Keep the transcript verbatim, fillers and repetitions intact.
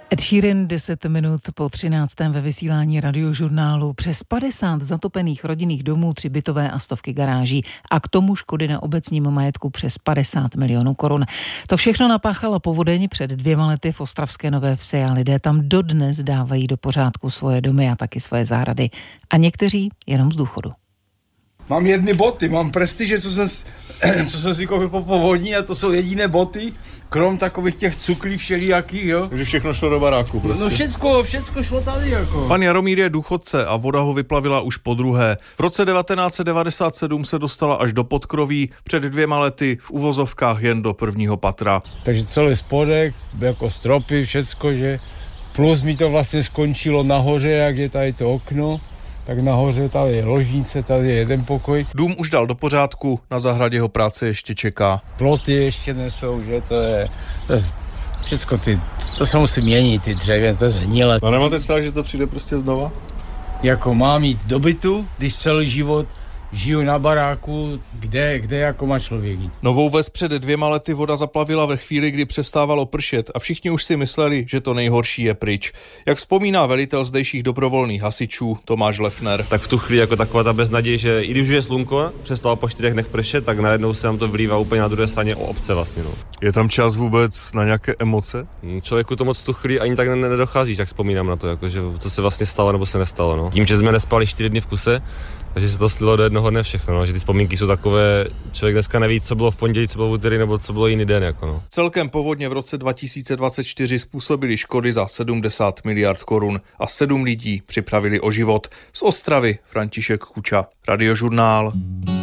Ed Sheeran, deset minut po třináctém ve vysílání Radiožurnálu. Přes padesát zatopených rodinných domů, tři bytové a stovky garáží a k tomu škody na obecním majetku přes padesát milionů korun. To všechno napáchala povodeň před dvěma lety v Ostravské Nové Vsi a lidé tam dodnes dávají do pořádku svoje domy a taky svoje zahrady. A někteří jenom z důchodu. Mám jedny boty, mám prestiže, co jsem, co jsem si koupil po povodní a to jsou jediné boty. Krom takových těch cuklí všelijakých, jo. Takže všechno šlo do baráku, prostě. No všecko, všecko šlo tady, jako. Pan Jaromír je důchodce a voda ho vyplavila už po druhé. V roce devatenáct set devadesát sedm se dostala až do podkroví, před dvěma lety v uvozovkách jen do prvního patra. Takže celý spodek, jako stropy, všecko, že. Plus mi to vlastně skončilo nahoře, jak je tady to okno. Tak nahoře tady je ložnice, tady je jeden pokoj. Dům už dal do pořádku, na zahradě ho práce ještě čeká. Ploty ještě nesou, že to je, to je všecko ty, to se musí měnit, ty dřevě, to je zhnilé. A nemáte strach, že to přijde prostě znova? Jako mám jít do bytu, když celý život žiju na baráku, kde, kde jako má člověk jít. Novou Ves před dvěma lety voda zaplavila ve chvíli, kdy přestávalo pršet a všichni už si mysleli, že to nejhorší je pryč. Jak vzpomíná velitel zdejších dobrovolných hasičů Tomáš Lefner. Tak v tu chvíli jako taková ta beznaděj, že i když už je slunko, přestalo po čtyřech dnech pršet, tak najednou se nám to vlívá úplně na druhé straně o obce vlastně. No. Je tam čas vůbec na nějaké emoce? Člověku to moc tu chvíli ani tak nedochází, tak vzpomínám na to, jako, že co se vlastně stalo nebo se nestalo. No. Tím, že jsme nespali čtyři dny v kuse, takže se to slilo do jednoho dne všechno, no. Že ty vzpomínky jsou takové, člověk dneska neví, co bylo v pondělí, co bylo v úterý nebo co bylo jiný den. Jako, no. Celkem povodně v roce dva tisíce dvacet čtyři způsobili škody za sedmdesát miliard korun a sedm lidí připravili o život. Z Ostravy František Kuča, Radiožurnál.